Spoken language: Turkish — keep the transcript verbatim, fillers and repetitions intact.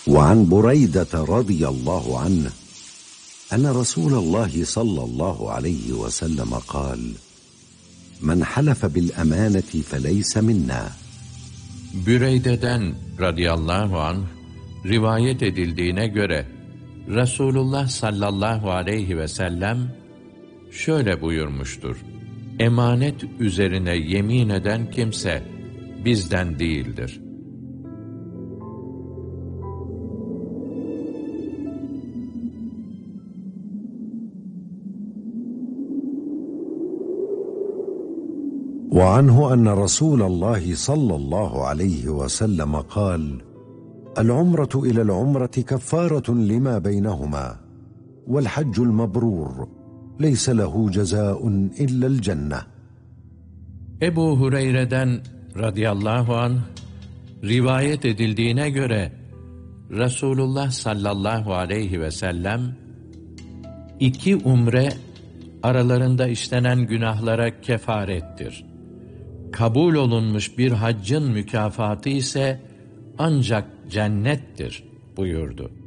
وعن بريدة رضي الله عنه أن رسول الله صلى الله عليه وسلم قال: من حلف بالأمانة فليس منا. Büreyde'den radıyallahu anh rivayet edildiğine göre Resulullah sallallahu aleyhi ve sellem şöyle buyurmuştur: Emanet üzerine yemin eden kimse bizden değildir. وعنه أن رسول الله صلى الله عليه وسلم قال: العمرة إلى العمرة كفارة لما بينهما والحج المبرور ليس له جزاء إلا الجنة. Ebu Hureyre'den radıyallahu anh rivayet edildiğine göre Resulullah sallallahu aleyhi ve sellem iki umre aralarında işlenen günahlara kefarettir. Kabul olunmuş bir haccın mükafatı ise ancak cennettir buyurdu.